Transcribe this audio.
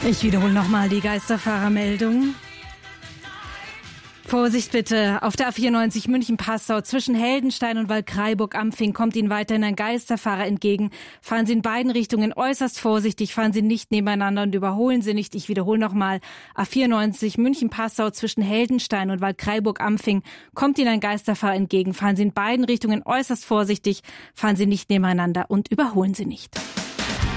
Ich wiederhole nochmal die Geisterfahrermeldung. Vorsicht bitte, auf der A94 München-Passau zwischen Heldenstein und Waldkraiburg-Ampfing kommt Ihnen weiterhin ein Geisterfahrer entgegen. Fahren Sie in beiden Richtungen äußerst vorsichtig, fahren Sie nicht nebeneinander und überholen Sie nicht. Ich wiederhole nochmal, A94 München-Passau zwischen Heldenstein und Waldkraiburg-Ampfing kommt Ihnen ein Geisterfahrer entgegen. Fahren Sie in beiden Richtungen äußerst vorsichtig, fahren Sie nicht nebeneinander und überholen Sie nicht.